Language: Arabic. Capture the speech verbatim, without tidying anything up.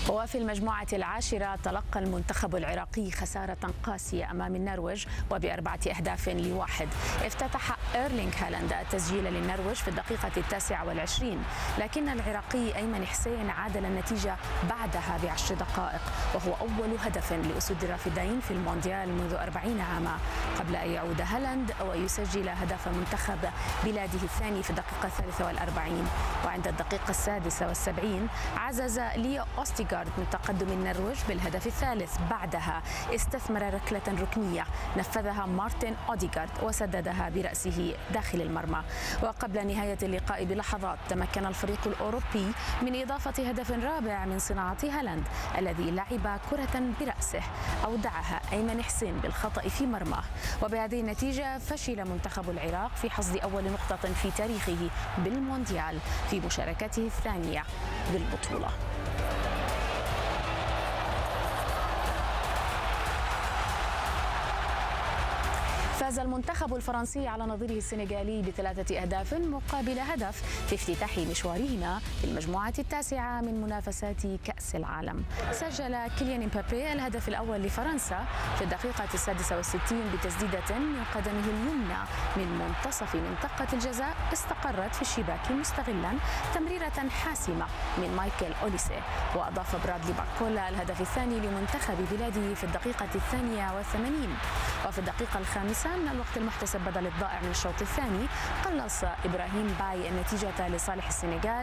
وفي المجموعة العاشرة تلقى المنتخب العراقي خسارة قاسية أمام النرويج وبأربعة أهداف لواحد. افتتح إيرلينغ هالاند التسجيل للنرويج في الدقيقة التاسعة والعشرين، لكن العراقي أيمن حسين عادل النتيجة بعدها بعشر دقائق، وهو أول هدف لأسود الرافدين في المونديال منذ أربعين عاما، قبل أن يعود هالاند ويسجل هدف منتخب بلاده الثاني في الدقيقة الثالثة والأربعين. وعند الدقيقة السادسة والسبعين عزز ليو أوستيغارد من تقدم النرويج بالهدف الثالث. بعدها استثمر ركلة ركنية نفذها مارتن أوديغارد وسددها برأسه داخل المرمى. وقبل نهاية اللقاء بلحظات تمكن الفريق الأوروبي من إضافة هدف رابع من صناعة هالاند الذي لعب كرة برأسه أودعها أيمن حسين بالخطأ في مرماه. وبهذه النتيجة فشل منتخب العراق في حصد أول نقطة في تاريخه بالمونديال في مشاركته الثانية بالبطولة. فاز المنتخب الفرنسي على نظيره السنغالي بثلاثة أهداف مقابل هدف في افتتاح مشوارهما في المجموعة التاسعة من منافسات كأس العالم. سجل كيليان امبابي الهدف الأول لفرنسا في الدقيقة السادسة والستين بتسديدة من قدمه اليمنى من منتصف منطقة الجزاء استقرت في الشباك مستغلا تمريرة حاسمة من مايكل أوليسي. وأضاف برادلي باركولا الهدف الثاني لمنتخب بلاده في الدقيقة الثانية والثمانين. وفي الدقيقة الخامسة من الوقت المحتسب بدل الضائع من الشوط الثاني قلص إبراهيم باي النتيجة لصالح السنغال